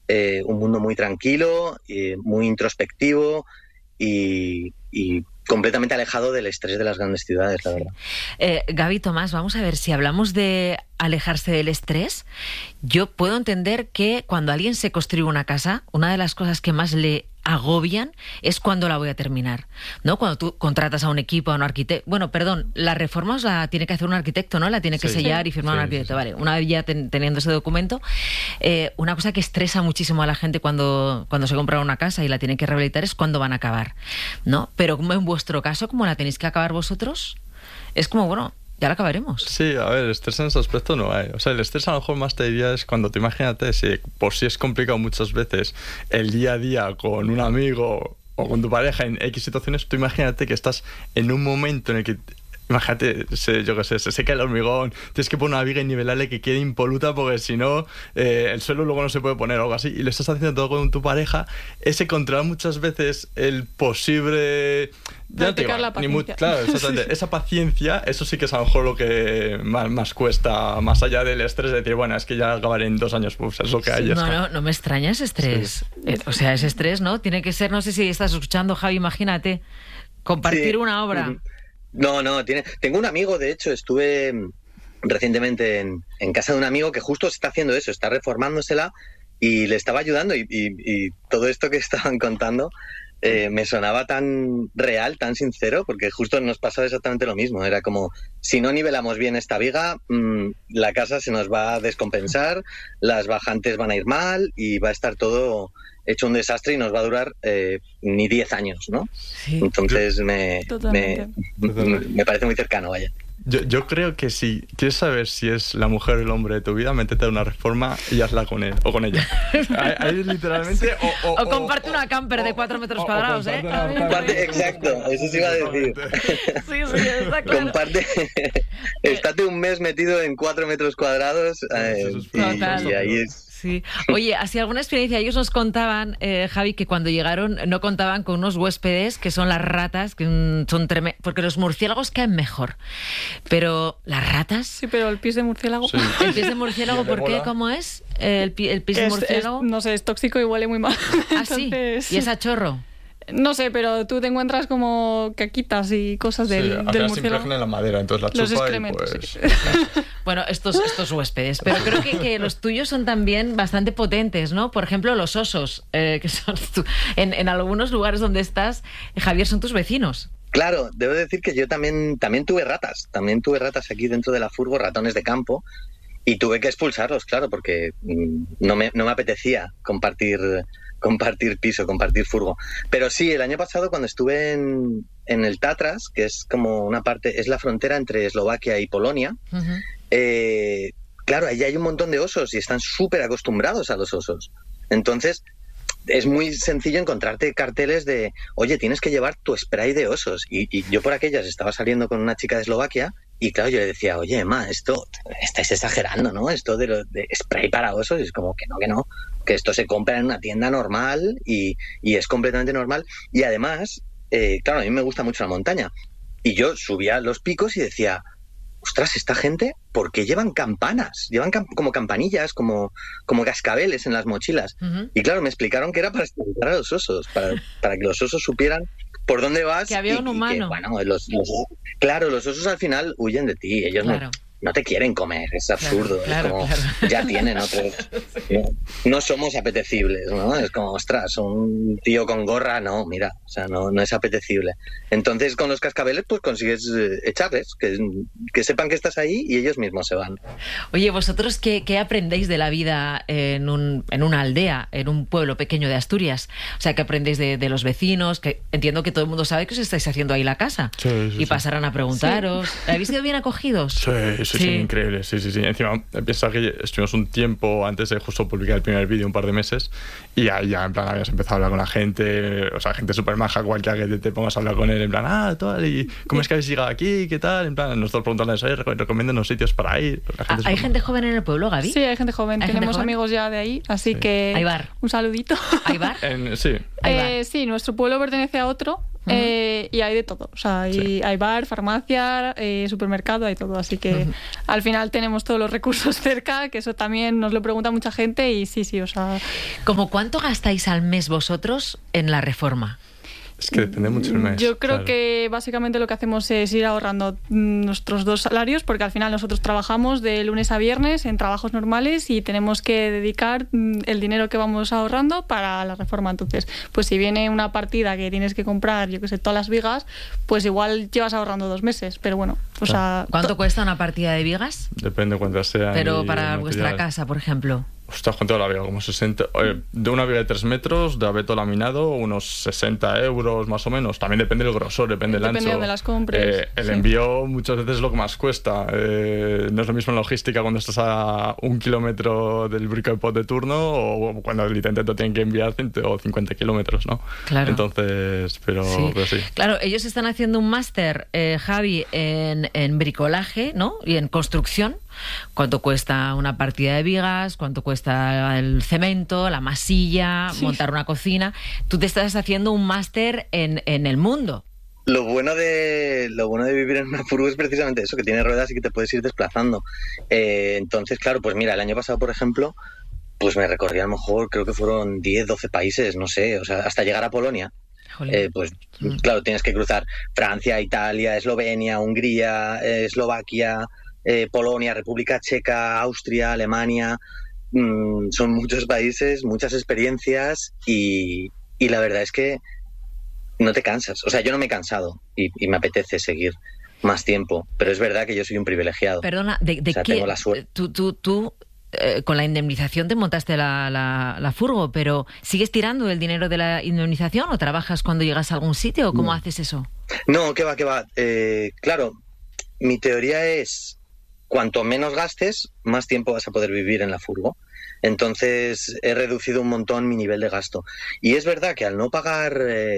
un mundo muy tranquilo, muy introspectivo y completamente alejado del estrés de las grandes ciudades, la verdad. Gaby, Tomás, vamos a ver, si hablamos de alejarse del estrés, yo puedo entender que cuando alguien se construye una casa, una de las cosas que más le agobian es cuándo la voy a terminar, ¿no? Cuando tú contratas a un equipo, a un arquitecto... Bueno, perdón, la reforma os la tiene que hacer un arquitecto, ¿no? La tiene que sellar y firmar un arquitecto. Vale, una vez ya teniendo ese documento, una cosa que estresa muchísimo a la gente cuando se compra una casa y la tienen que rehabilitar es cuándo van a acabar, ¿no? Pero como en vuestro caso, como la tenéis que acabar vosotros, es como, bueno, ya la acabaremos. Sí, a ver, estrés en ese aspecto no hay. O sea, el estrés a lo mejor más te diría es cuando tú imagínate, si por si es complicado muchas veces el día a día con un amigo o con tu pareja en X situaciones, tú imagínate que estás en un momento en el que, imagínate, yo qué sé, se seca el hormigón, tienes que poner una viga innivelable que quede impoluta porque si no, el suelo luego no se puede poner o algo así, y lo estás haciendo todo con tu pareja, ese controlar muchas veces el posible... Ya te digo, claro, exactamente. Sí. Esa paciencia, eso sí que es a lo mejor lo que más cuesta, más allá del estrés de decir, bueno, es que ya acabaré en 2 años, pues es lo que hay. No me extraña ese estrés. Sí. O sea, ese estrés, ¿no? Tiene que ser, no sé si estás escuchando, Javi, imagínate, compartir una obra. No, tengo un amigo, de hecho, estuve recientemente en casa de un amigo que justo está haciendo eso, está reformándosela y le estaba ayudando y todo esto que estaban contando me sonaba tan real, tan sincero, porque justo nos pasaba exactamente lo mismo. Era como, si no nivelamos bien esta viga, la casa se nos va a descompensar, las bajantes van a ir mal y va a estar todo hecho un desastre y nos va a durar ni 10 años, ¿no? Sí. Entonces me parece muy cercano, vaya. Yo creo que si quieres saber si es la mujer o el hombre de tu vida, métete a una reforma y hazla con él o con ella. Ahí literalmente... O comparte una camper de 4 metros cuadrados, ¿eh? Exacto, eso sí iba a decir. Sí, está claro. Comparte, estate un mes metido en 4 metros cuadrados y ahí es... Sí. Oye, así alguna experiencia. Ellos nos contaban, Javi, que cuando llegaron no contaban con unos huéspedes que son las ratas, que son tremendos, porque los murciélagos caen mejor. Pero las ratas... Sí, pero el pis de murciélago... Sí. ¿El pis de murciélago por qué? ¿Cómo es? ¿El pis de murciélago? No sé, es tóxico y huele muy mal. Ah, entonces... sí. ¿Y es a chorro? No sé, pero tú te encuentras como caquitas y cosas del murciélago. Se impregna en la madera, entonces la chupa los excrementos, y pues... sí. Bueno, estos huéspedes. Pero creo que los tuyos son también bastante potentes, ¿no? Por ejemplo, los osos, que son en algunos lugares donde estás, Javier, son tus vecinos. Claro, debo decir que yo también tuve ratas. También tuve ratas aquí dentro de la furgo, ratones de campo. Y tuve que expulsarlos, claro, porque no me apetecía compartir piso, compartir furgo. Pero sí, el año pasado cuando estuve en el Tatras, que es como una parte, es la frontera entre Eslovaquia y Polonia, claro, allí hay un montón de osos y están súper acostumbrados a los osos. Entonces, es muy sencillo encontrarte carteles de, oye, tienes que llevar tu spray de osos. Y yo por aquellas estaba saliendo con una chica de Eslovaquia y claro, yo le decía, oye, Emma, esto estáis exagerando, ¿no? Esto de spray para osos, es como que no, que esto se compra en una tienda normal y es completamente normal. Y además, claro, a mí me gusta mucho la montaña. Y yo subía los picos y decía, ostras, esta gente, ¿por qué llevan campanas? Llevan como campanillas, como cascabeles en las mochilas. Uh-huh. Y claro, me explicaron que era para espantar a los osos, para que los osos supieran por dónde vas. Que había un humano. Que, bueno, claro, los osos al final huyen de ti, ellos no te quieren comer, es absurdo, claro. Ya tienen otros... No somos apetecibles, ¿no? Es como, ostras, un tío con gorra, no, mira, o sea, no es apetecible. Entonces, con los cascabeles, pues consigues echarles, que sepan que estás ahí y ellos mismos se van. Oye, ¿vosotros qué aprendéis de la vida en una aldea, en un pueblo pequeño de Asturias? O sea, ¿qué aprendéis de los vecinos? Que entiendo que todo el mundo sabe que os estáis haciendo ahí la casa. Sí, pasarán a preguntaros. ¿Sí? ¿Habéis sido bien acogidos? Sí, increíble, sí. Encima, piensa que estuvimos un tiempo antes de justo publicar el primer vídeo, un par de meses, y ahí ya, en plan, habías empezado a hablar con la gente, o sea, gente súper maja, cualquiera que te pongas a hablar con él, en plan, tal, y ¿cómo es que habéis llegado aquí? ¿Qué tal? En plan, nosotros preguntándoles, recomiéndanos sitios para ir. ¿Hay gente joven en el pueblo, Gaby? Sí, hay gente joven, tenemos amigos ya de ahí, así que... ¿Hay bar? Un saludito. ¿Hay bar? Sí. Sí, nuestro pueblo pertenece a otro, y hay de todo. O sea, hay bar, farmacia, supermercado, hay todo. Así que al final tenemos todos los recursos cerca, que eso también nos lo pregunta mucha gente y sí, o sea... ¿Cómo cuánto gastáis al mes vosotros en la reforma? Es que depende mucho el mes. Yo creo que básicamente lo que hacemos es ir ahorrando nuestros 2 salarios, porque al final nosotros trabajamos de lunes a viernes en trabajos normales y tenemos que dedicar el dinero que vamos ahorrando para la reforma. Entonces, pues si viene una partida que tienes que comprar, yo que sé, todas las vigas, pues igual llevas ahorrando 2 meses. Pero bueno, o sea... ¿Cuánto cuesta una partida de vigas? Depende cuántas sean. Pero para vuestra casa, por ejemplo... Ostras, ¿cuánto la viga? Como 60... de una viga de 3 metros, de abeto laminado, unos 60 euros más o menos. También depende del grosor, depende del ancho. Depende de donde las compres. El envío muchas veces es lo que más cuesta. No es lo mismo en logística cuando estás a 1 kilómetro del brico de pot de turno o cuando el intendente te tiene que enviar 150 kilómetros, ¿no? Claro. Entonces, pero sí. Claro, ellos están haciendo un máster, Javi, en bricolaje, ¿no? Y en construcción. ¿Cuánto cuesta una partida de vigas? ¿Cuánto cuesta el cemento, la masilla, montar una cocina? Tú te estás haciendo un máster en el mundo. Lo bueno de vivir en una furgo es precisamente eso, que tiene ruedas y que te puedes ir desplazando. Entonces, claro, pues mira, el año pasado, por ejemplo, pues me recorrí a lo mejor, creo que fueron 10, 12 países, no sé, o sea, hasta llegar a Polonia. Pues claro, tienes que cruzar Francia, Italia, Eslovenia, Hungría, Eslovaquia, Polonia, República Checa, Austria, Alemania. Son muchos países, muchas experiencias y la verdad es que no te cansas. O sea, yo no me he cansado y me apetece seguir más tiempo, pero es verdad que yo soy un privilegiado. Perdona, ¿de o sea, qué? Tengo la suerte. Tú con la indemnización te montaste la furgo, pero ¿sigues tirando el dinero de la indemnización o trabajas cuando llegas a algún sitio o cómo haces eso? No, que va. Claro, mi teoría es cuanto menos gastes, más tiempo vas a poder vivir en la furgo. Entonces he reducido un montón mi nivel de gasto. Y es verdad que al no pagar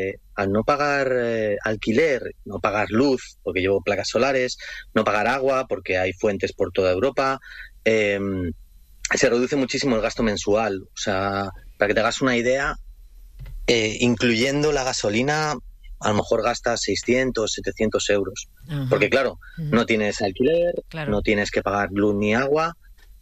alquiler, no pagar luz, porque llevo placas solares, no pagar agua, porque hay fuentes por toda Europa, se reduce muchísimo el gasto mensual. O sea, para que te hagas una idea, incluyendo la gasolina, a lo mejor gastas 600, 700 euros. Uh-huh. Porque claro, no tienes alquiler, no tienes que pagar luz ni agua,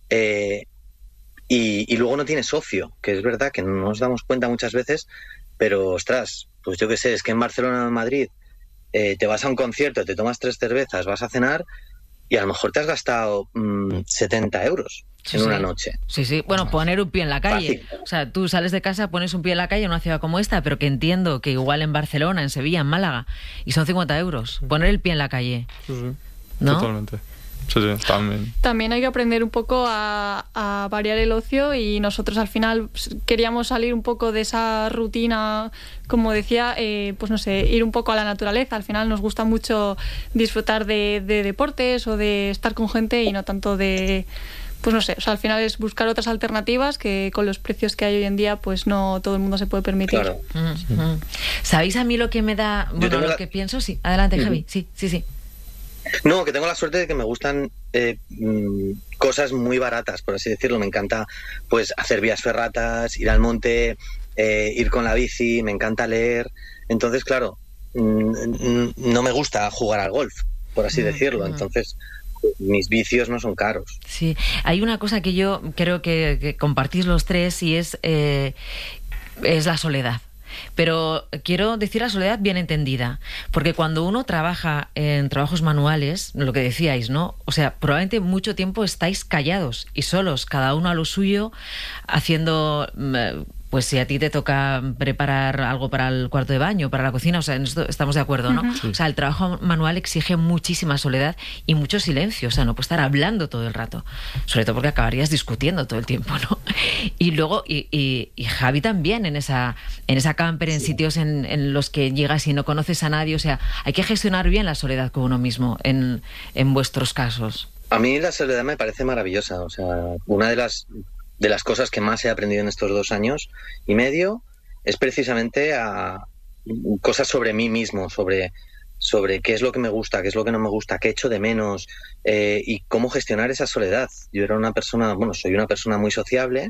y luego no tienes ocio, que es verdad que no nos damos cuenta muchas veces, pero ostras, pues yo qué sé, es que en Barcelona o en Madrid te vas a un concierto, te tomas 3 cervezas, vas a cenar y a lo mejor te has gastado 70 euros en una noche. Sí. Bueno, poner un pie en la calle. Fácil. O sea, tú sales de casa, pones un pie en la calle en una ciudad como esta, pero que entiendo que igual en Barcelona, en Sevilla, en Málaga, y son 50 euros. Poner el pie en la calle. Sí. ¿No? Totalmente. Sí, también. También hay que aprender un poco a variar el ocio y nosotros al final queríamos salir un poco de esa rutina, como decía, pues no sé, ir un poco a la naturaleza. Al final nos gusta mucho disfrutar de deportes o de estar con gente y no tanto de... Pues no sé, o sea, al final es buscar otras alternativas que con los precios que hay hoy en día, pues no todo el mundo se puede permitir. Claro. Uh-huh. ¿Sabéis a mí lo que me da... Bueno, lo que pienso, sí. Adelante, Javi. Sí. No, que tengo la suerte de que me gustan cosas muy baratas, por así decirlo. Me encanta pues hacer vías ferratas, ir al monte, ir con la bici, me encanta leer. Entonces, claro, no me gusta jugar al golf, por así decirlo. Entonces, mis vicios no son caros. Sí, hay una cosa que yo creo que compartís los tres y es la soledad. Pero quiero decir la soledad bien entendida, porque cuando uno trabaja en trabajos manuales, lo que decíais, ¿no? O sea, probablemente mucho tiempo estáis callados y solos, cada uno a lo suyo, haciendo... Pues si a ti te toca preparar algo para el cuarto de baño, para la cocina, o sea, en esto estamos de acuerdo, ¿no? Sí. O sea, el trabajo manual exige muchísima soledad y mucho silencio, o sea, no puedes estar hablando todo el rato, sobre todo porque acabarías discutiendo todo el tiempo, ¿no? Y luego, y Javi también en esa camper, en sitios en los que llegas y no conoces a nadie, o sea, hay que gestionar bien la soledad con uno mismo en vuestros casos. A mí la soledad me parece maravillosa, o sea, una de las cosas que más he aprendido en estos 2 años y medio es precisamente a cosas sobre mí mismo, sobre qué es lo que me gusta, qué es lo que no me gusta, qué echo de menos y cómo gestionar esa soledad. Yo soy una persona muy sociable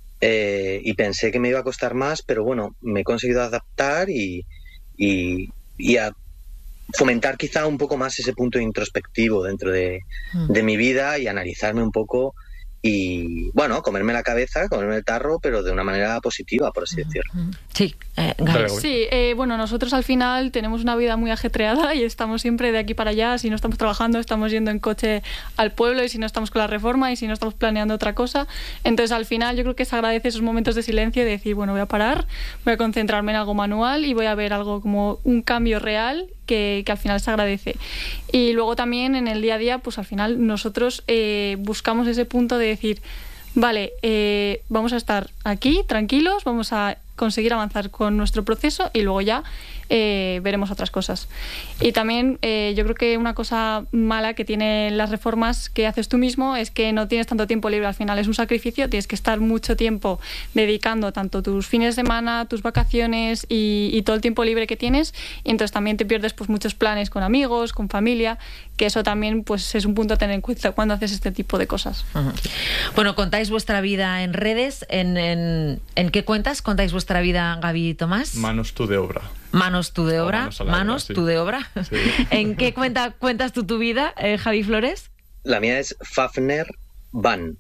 y pensé que me iba a costar más, pero bueno, me he conseguido adaptar y y a fomentar quizá un poco más ese punto introspectivo dentro de mi vida y analizarme un poco y, bueno, comerme la cabeza, comerme el tarro, pero de una manera positiva, por así decirlo. Sí, Gaby. Sí, bueno, nosotros al final tenemos una vida muy ajetreada y estamos siempre de aquí para allá. Si no estamos trabajando, estamos yendo en coche al pueblo, y si no estamos con la reforma, y si no estamos planeando otra cosa. Entonces, al final, yo creo que se agradece esos momentos de silencio y de decir, bueno, voy a parar, voy a concentrarme en algo manual y voy a ver algo como un cambio real que al final se agradece. Y luego también en el día a día, pues al final nosotros buscamos ese punto de decir, vale, vamos a estar aquí tranquilos, vamos a conseguir avanzar con nuestro proceso y luego ya veremos otras cosas. Y también yo creo que una cosa mala que tienen las reformas que haces tú mismo es que no tienes tanto tiempo libre. Al final es un sacrificio, tienes que estar mucho tiempo dedicando tanto tus fines de semana, tus vacaciones y todo el tiempo libre que tienes, y entonces también te pierdes pues muchos planes con amigos, con familia, que eso también pues es un punto a tener en cuenta cuando haces este tipo de cosas. Bueno, contáis vuestra vida en redes. ¿En qué cuentas contáis vuestra vida, Gaby y Tomás? Manos tú de obra. Manos tú de obra. Manos sí. tú de obra. Sí. ¿En qué cuentas tú tu vida, Javi Flores? La mía es Fafner Van.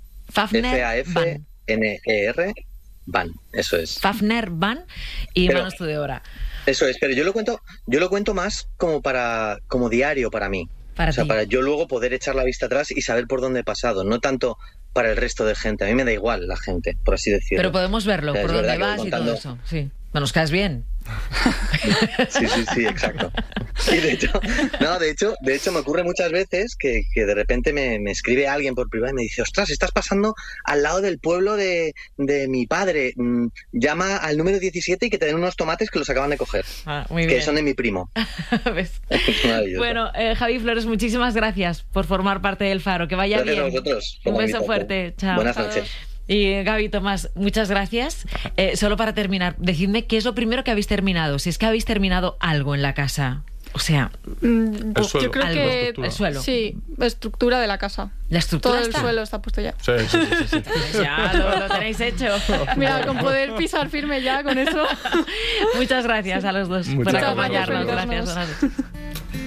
Fafner Van. Eso es. Fafner Van y pero, Manos tú de obra. Eso es, pero yo lo cuento más como diario para mí. Para yo luego poder echar la vista atrás y saber por dónde he pasado, no tanto para el resto de gente. A mí me da igual la gente, por así decirlo. Pero podemos verlo, por dónde vas y todo eso. Sí. No nos caes bien. Sí, exacto. Y de hecho me ocurre muchas veces que de repente me escribe alguien por privado y me dice, ostras, estás pasando al lado del pueblo de mi padre, llama al número 17 y que te den unos tomates que los acaban de coger, muy que bien. Son de mi primo. Bueno, Javi Flores, muchísimas gracias por formar parte del Faro, que vaya gracias bien. A vosotros. Un beso fuerte, chao. Buenas noches. Y Gaby, Tomás, muchas gracias. Solo para terminar, decidme qué es lo primero que habéis terminado, si es que habéis terminado algo en la casa. O sea, yo creo que el suelo. Sí, la estructura de la casa. ¿La estructura Todo está? el suelo está puesto ya. Sí. Ya lo tenéis hecho. Mira, con poder pisar firme ya con eso. Muchas gracias a los dos por acompañarnos. Gracias.